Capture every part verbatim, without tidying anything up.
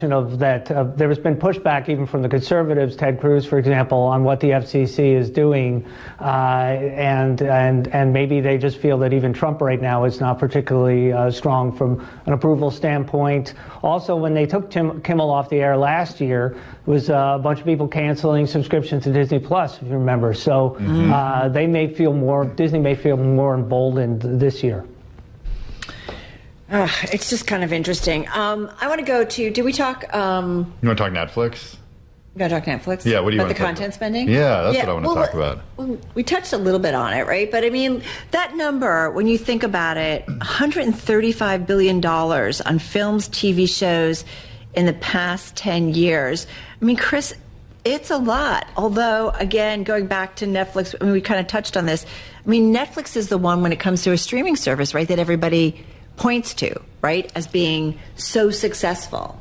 of that uh, there has been pushback even from the conservatives, Ted Cruz, for example, on what the F C C is doing, uh, and and and maybe they just feel that even Trump right now is not particularly uh, strong from an approval standpoint. Also, when they took Tim Kimmel off the air last year, it was uh, a bunch of people canceling subscriptions to Disney Plus, if you remember. So mm-hmm. uh, they may feel more, Disney may feel more emboldened this year. Uh, it's just kind of interesting. Um, I want to go to, did we talk? Um, you want to talk Netflix? We got to talk Netflix? Yeah, what do you about want the to content about? spending? Yeah, that's yeah, what I want well, to talk about. Well, we touched a little bit on it, right? But I mean, that number, when you think about it, one hundred thirty-five billion dollars on films, T V shows in the past ten years. I mean, Chris, it's a lot. Although, again, going back to Netflix, I mean, we kind of touched on this. I mean, Netflix is the one when it comes to a streaming service, right, that everybody points to, right, as being so successful.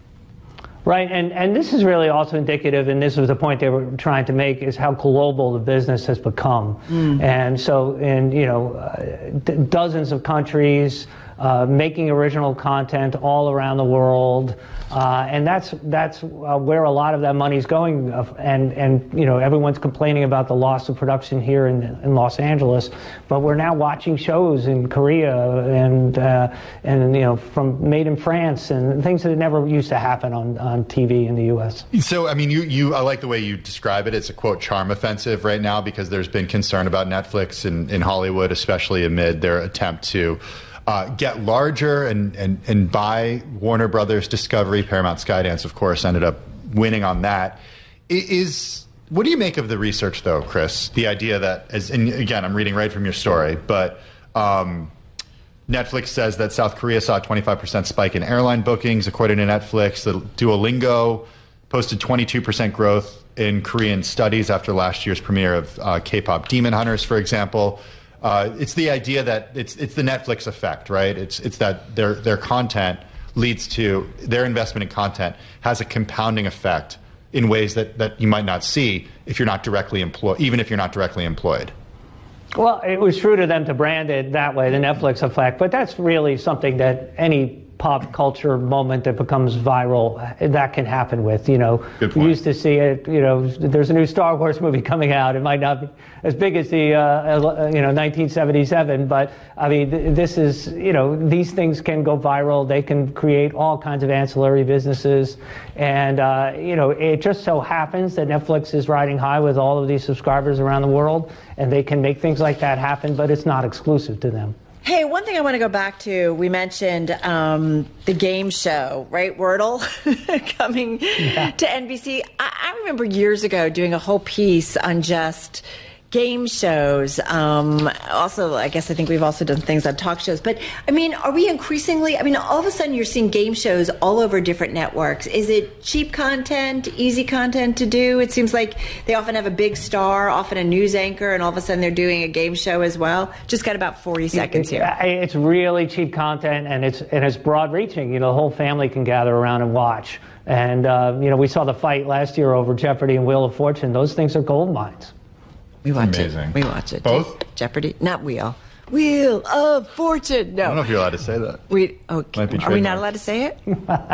Right, and, and this is really also indicative, and this was the point they were trying to make, is how global the business has become. Mm. And so in, you know, uh, d- dozens of countries, uh, making original content all around the world, uh, and that's that's uh, where a lot of that money is going. Uh, and and you know, everyone's complaining about the loss of production here in, in Los Angeles, but we're now watching shows in Korea and uh, and you know, from made in France and things that never used to happen on, on T V in the U S. So I mean, you you I like the way you describe it. It's a quote charm offensive right now because there's been concern about Netflix in, in Hollywood, especially amid their attempt to Uh, get larger and, and, and buy Warner Brothers, Discovery, Paramount, Skydance, of course, ended up winning on that. It is, what do you make of the research, though, Chris? The idea that, as, and again, I'm reading right from your story, but um, Netflix says that South Korea saw a twenty-five percent spike in airline bookings, according to Netflix. The Duolingo posted twenty-two percent growth in Korean studies after last year's premiere of uh, K-pop Demon Hunters, for example. Uh, it's the idea that it's it's the Netflix effect, right? It's it's that their their content leads to their investment in content has a compounding effect in ways that, that you might not see if you're not directly employed, even if you're not directly employed. Well, it was true to them to brand it that way, the Netflix effect, but that's really something that any pop culture moment that becomes viral, that can happen with, you know. We used to see it, you know, there's a new Star Wars movie coming out. It might not be as big as the, uh, you know, nineteen seventy-seven, but, I mean, th- this is, you know, these things can go viral. They can create all kinds of ancillary businesses. And, uh, you know, it just so happens that Netflix is riding high with all of these subscribers around the world, and they can make things like that happen, but it's not exclusive to them. Hey, one thing I want to go back to, we mentioned um, the game show, right, Wordle, coming yeah. to N B C. I, I remember years ago doing a whole piece on just game shows. Um, also, I guess I think we've also done things on talk shows. But, I mean, are we increasingly, I mean, all of a sudden you're seeing game shows all over different networks. Is it cheap content, easy content to do? It seems like they often have a big star, often a news anchor, and all of a sudden they're doing a game show as well. Just got about forty seconds here. It's really cheap content, and it's and it's broad reaching. You know, the whole family can gather around and watch. And, uh, you know, we saw the fight last year over Jeopardy and Wheel of Fortune. Those things are gold mines. We watch Amazing. it. We watch it. Both? Jeopardy, not Wheel. Wheel of Fortune. No. I don't know if you're allowed to say that. We okay. Are we not allowed to say it?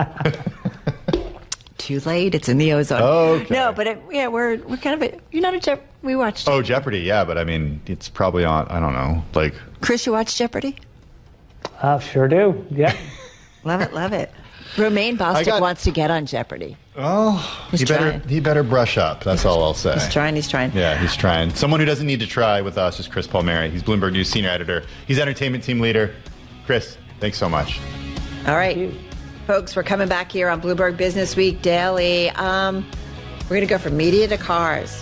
Too late. It's in the ozone. Okay. No, but it, yeah, we're we're kind of a, you're not a Jeopardy. We watched. Oh, Jeopardy, yeah, but I mean, it's probably on. I don't know, like. Chris, you watch Jeopardy? Uh, sure do. Yeah. Love it. Love it. Romaine Bostick got, wants to get on Jeopardy. Oh, he's he better trying. he better brush up. That's all I'll say. He's trying. He's trying. Yeah, he's trying. Someone who doesn't need to try with us is Chris Palmieri. He's Bloomberg News senior editor. He's entertainment team leader. Chris, thanks so much. All right, folks, we're coming back here on Bloomberg Business Week Daily. Um, we're going to go from media to cars.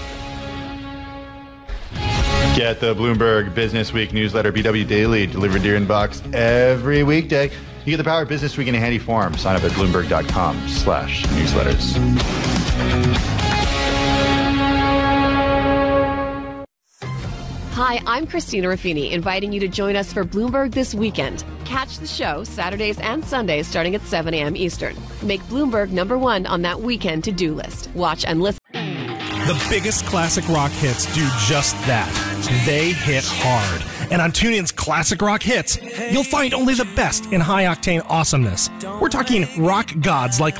Get the Bloomberg Business Week newsletter, B W Daily, delivered to your inbox every weekday. You get the power of Business Week in a handy form. Sign up at Bloomberg.com slash newsletters. Hi, I'm Christina Ruffini, inviting you to join us for Bloomberg This Weekend. Catch the show Saturdays and Sundays starting at seven a.m. Eastern. Make Bloomberg number one on that weekend to-do list. Watch and listen. The biggest classic rock hits do just that. They hit hard. And on TuneIn's Classic Rock Hits, you'll find only the best in high-octane awesomeness. We're talking rock gods like